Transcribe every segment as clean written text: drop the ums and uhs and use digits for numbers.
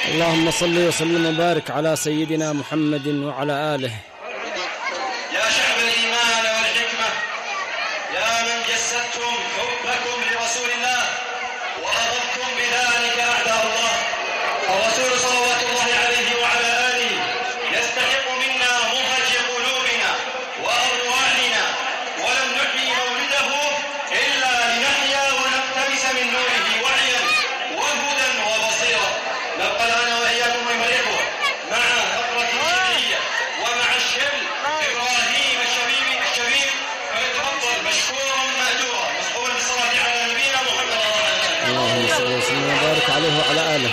اللهم صل وسلم وبارك على سيدنا محمد وعلى آله. يا شعب الإيمان والحكمة، يا من جسدتم حبكم لرسول الله وأضفتم بذلك أعداء الله، الرسول صلوات الله عليه وعلى آله يستحق منا مهج قلوبنا وأرواحنا، ولم نحيي مولده إلا لنحيا ونقتبس من نوره وعيا وهدى وبصيرة. نبقى أنا وإياكم أيها الإخوة مع فقرة شعرية ومع الشبل إبراهيم الشبيب فيتفضل مشكورا مأجورا مسحوبا بالصلاة على نبينا محمد. اللهم صل وسلم وبارك عليه وعلى آله.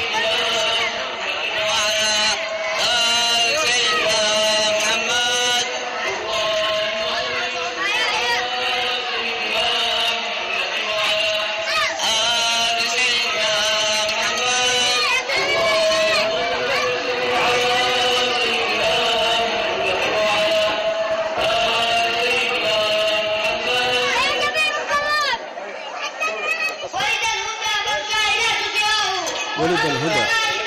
ولد الهدى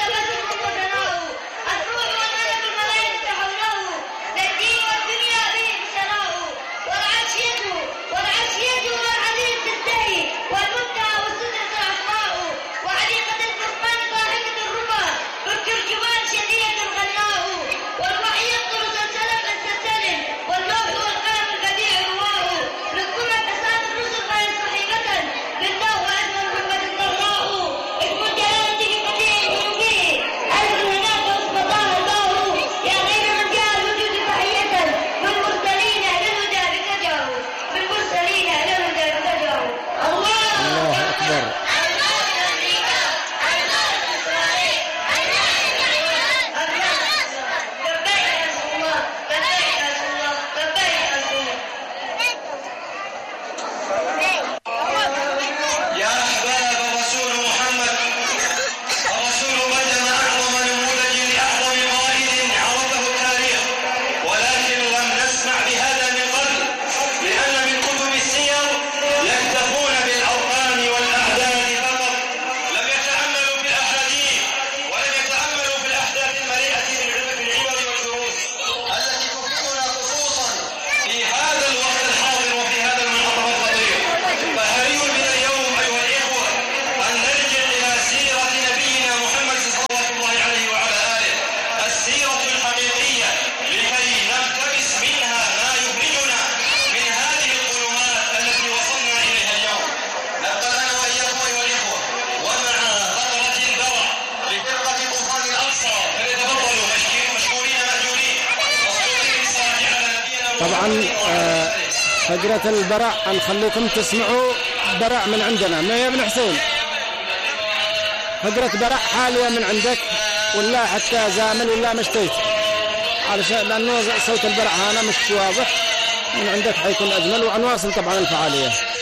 طبعا. فقرة البرع نخليكم تسمعوا برع من عندنا. ما يا ابن حسين فقرة برع حالية من عندك ولا حتى زامل ولا مشتيت، علشان لأنه صوت البرع هنا مش واضح، من عندك حيكون أجمل. وعنواصل طبعا الفعالية.